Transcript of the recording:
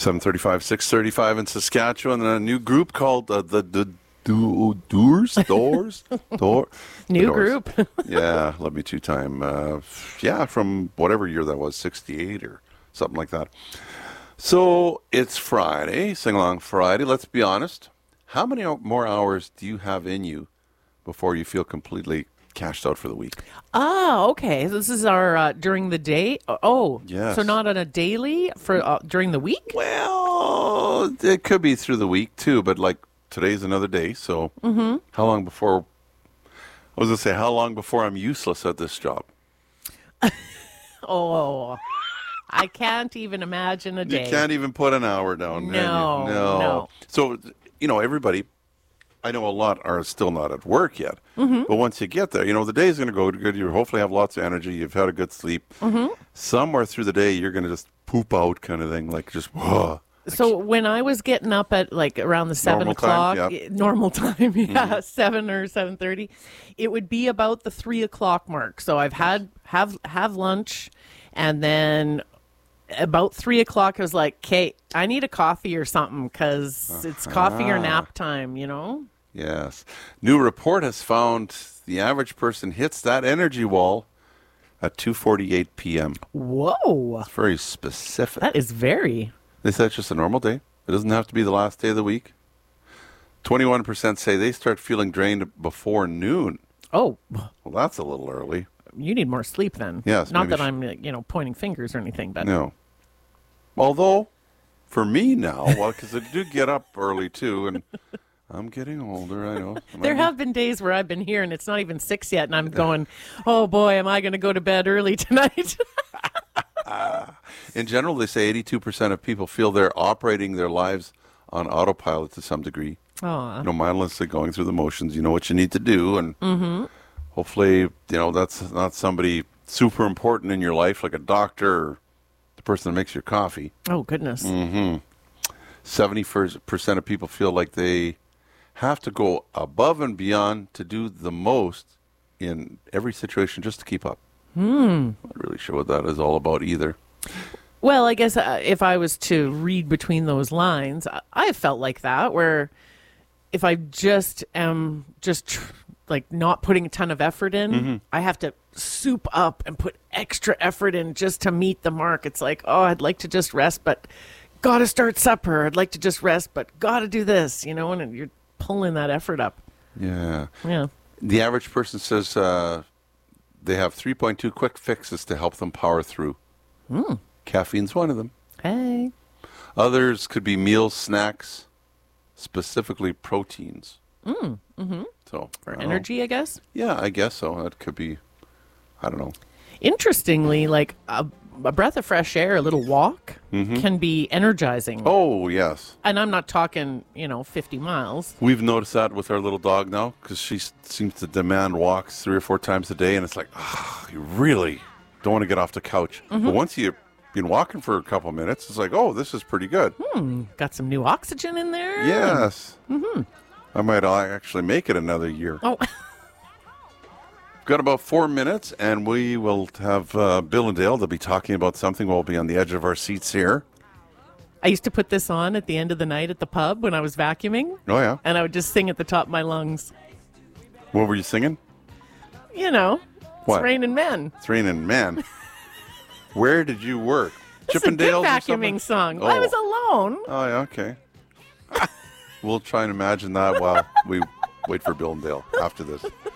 7:35, 6:35 in Saskatchewan, and a new group called the Doors. New group. Yeah, Love Me Two-Time. From whatever year that was, 68 or something like that. So it's Friday, Sing Along Friday. Let's be honest. How many more hours do you have in you before you feel completely cashed out for the week? Okay. This is our during the day. Oh, yes. So not on a daily for during the week? Well, it could be through the week too, but like today's another day. So how long before? I was going to say, how long before I'm useless at this job? Oh, I can't even imagine a day. You can't even put an hour down. No. So, everybody, I know a lot are still not at work yet. But once you get there, the day is going to go good. You hopefully have lots of energy. You've had a good sleep. Somewhere through the day, you're going to just poop out kind of thing, like just, whoa. So when I was getting up at like around the 7 o'clock, normal time, 7 or 7:30, it would be about the 3 o'clock mark. So I've have lunch, and then about 3 o'clock, I was like, "Okay, I need a coffee or something because it's coffee or nap time," Yes. New report has found the average person hits that energy wall at 2:48 p.m. Whoa. It's very specific. That is very. They said it's just a normal day. It doesn't have to be the last day of the week. 21% say they start feeling drained before noon. Oh. Well, that's a little early. You need more sleep then. Yes. Not that I'm, pointing fingers or anything, but. No. Although, for me now, because I do get up early too, and I'm getting older, I know. There have been days where I've been here and it's not even 6 yet, and I'm going, oh boy, am I going to go to bed early tonight? In general, they say 82% of people feel they're operating their lives on autopilot to some degree. Mindlessly going through the motions. You know what you need to do, and hopefully, that's not somebody super important in your life, like a doctor or the person that makes your coffee. Oh, goodness. 70% of people feel like they have to go above and beyond to do the most in every situation just to keep up. I'm not really sure what that is all about either. Well, I guess if I was to read between those lines, I felt like that, where if I just am like not putting a ton of effort in, I have to soup up and put extra effort in just to meet the mark. It's like, I'd like to just rest, but got to start supper. I'd like to just rest, but got to do this, and you're pulling that effort up. Yeah. Yeah. The average person says they have 3.2 quick fixes to help them power through. Caffeine's one of them. Hey. Others could be meals, snacks, specifically proteins. So for energy, I guess? Yeah, I guess so. That could be, I don't know. Interestingly, like a breath of fresh air, a little walk can be energizing. Oh, yes. And I'm not talking, 50 miles. We've noticed that with our little dog now, because she seems to demand walks 3 or 4 times a day, and it's like, you really don't want to get off the couch. But once you've been walking for a couple minutes, it's like, this is pretty good. Got some new oxygen in there. Yes. I might actually make it another year. Oh. Got about 4 minutes, and we will have Bill and Dale. They'll be talking about something. We'll be on the edge of our seats here. I used to put this on at the end of the night at the pub when I was vacuuming. Oh, yeah. And I would just sing at the top of my lungs. What were you singing? What? It's Raining Men. It's Raining Men. Where did you work? It's a good vacuuming song. Oh. I was alone. Oh, yeah, okay. We'll try and imagine that while we wait for Bill and Dale after this.